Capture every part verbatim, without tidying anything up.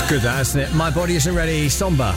Good, that, isn't it? My Body Isn't Ready, Somber.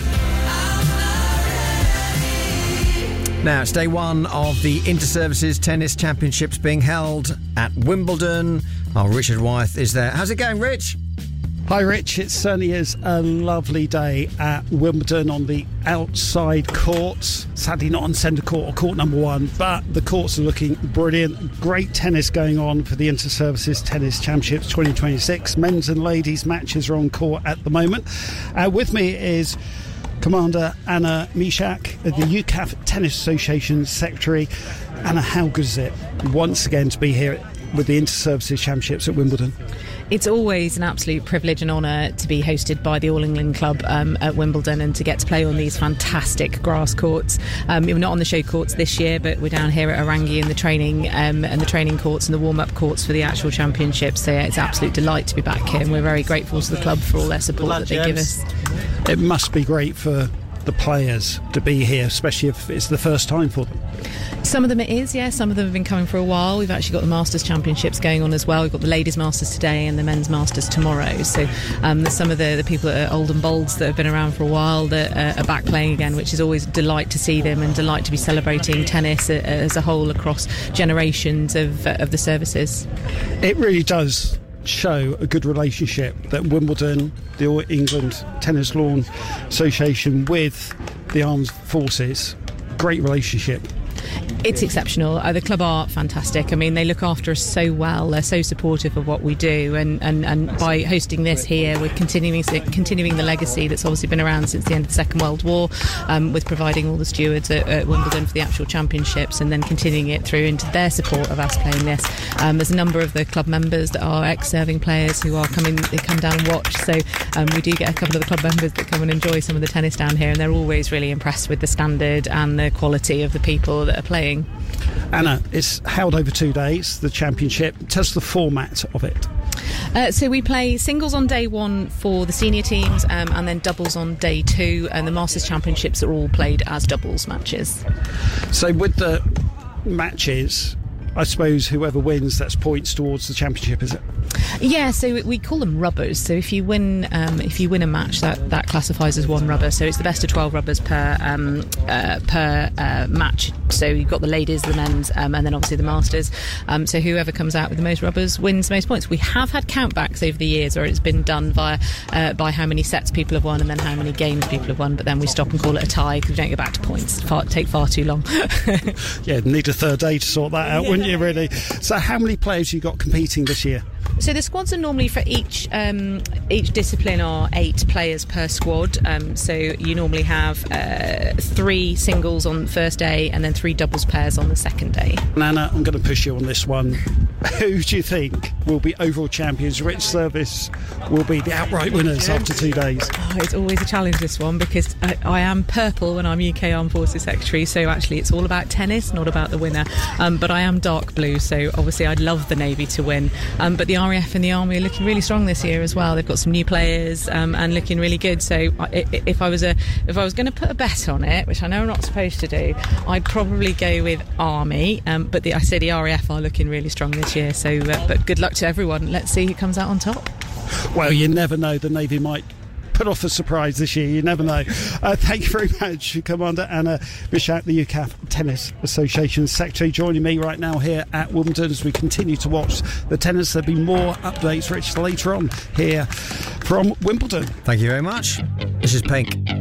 Now, it's day one of the Inter-Services Tennis Championships being held at Wimbledon. Oh, Richard Wyeth is there. How's it going, Rich? Hi, Rich. It certainly is a lovely day at Wimbledon on the outside courts. Sadly, not on centre court or court number one, but the courts are looking brilliant. Great tennis going on for the Inter-Services Tennis Championships twenty twenty-six. Men's and ladies' matches are on court at the moment. Uh, with me is Commander Anna Mishak, the U C A F Tennis Association Secretary. Anna, how good is it once again to be here with the Inter-Services Championships at Wimbledon? It's always an absolute privilege and honour to be hosted by the All England Club um, at Wimbledon and to get to play on these fantastic grass courts. Um, we're not on the show courts this year, but we're down here at Arangi in the training um, and the training courts and the warm-up courts for the actual championships. So yeah, it's an absolute delight to be back here, and we're very grateful to the club for all their support that they give us. It must be great for the players to be here, especially if it's the first time for them. Some of them it is, yeah. Some of them have been coming for a while. We've actually got the Masters Championships going on as well. We've got the Ladies Masters today and the Men's Masters tomorrow. So um, there's some of the, the people that are old and bolds that have been around for a while that uh, are back playing again, which is always a delight to see them and delight to be celebrating tennis uh, as a whole across generations of, uh, of the services. It really does show a good relationship that Wimbledon, the All England Tennis Lawn Association with the armed forces, great relationship. It's exceptional. Uh, the club are fantastic. I mean, they look after us so well. They're so supportive of what we do, and, and, and by hosting this here, we're continuing continuing the legacy that's obviously been around since the end of the Second World War, um, with providing all the stewards at, at Wimbledon for the actual championships, and then continuing it through into their support of us playing this. Um, there's a number of the club members that are ex-serving players who are coming. They come down and watch. So um, we do get a couple of the club members that come and enjoy some of the tennis down here, and they're always really impressed with the standard and the quality of the people that are playing. Anna, it's held over two days, the championship. Tell us the format of it. Uh, so we play singles on day one for the senior teams, um, and then doubles on day two, and the Masters Championships are all played as doubles matches. So with the matches, I suppose whoever wins, that's points towards the championship, is it? Yeah, so we call them rubbers. So if you win, um, if you win a match, that, that classifies as one rubber. So it's the best of twelve rubbers per um, uh, per uh, match. So you've got the ladies, the men's, um, and then obviously the masters. Um, so whoever comes out with the most rubbers wins most points. We have had countbacks over the years, where it's been done via uh, by how many sets people have won and then how many games people have won. But then we stop and call it a tie because we don't go back to points. Far, take far too long. Yeah, need a third day to sort that out, yeah. Wouldn't you? Really. So how many players you got competing this year? So the squads are normally for each um, each discipline are eight players per squad. Um, so you normally have uh, three singles on the first day and then three doubles pairs on the second day. Nana, I'm going to push you on this one. Who do you think will be overall champions? Which service will be the outright winners after two days? Oh, it's always a challenge, this one, because I, I am purple when I'm U K Armed Forces Secretary, so actually it's all about tennis, not about the winner. Um, but I am dark blue, so obviously I'd love the Navy to win. Um, but the R A F and the Army are looking really strong this year as well. They've got some new players um, and looking really good. So I, if I was a if I was going to put a bet on it, which I know I'm not supposed to do, I'd probably go with Army. Um, but the, I say the R A F are looking really strong this year. So, uh, but good luck to everyone. Let's see who comes out on top. Well, you never know. The Navy might put off a surprise this year. You never know. Uh, thank you very much, Commander Anna Mishak, the U C A F Tennis Association Secretary, joining me right now here at Wimbledon as we continue to watch the tennis. There'll be more updates, Rich, later on here from Wimbledon. Thank you very much. This is Pink.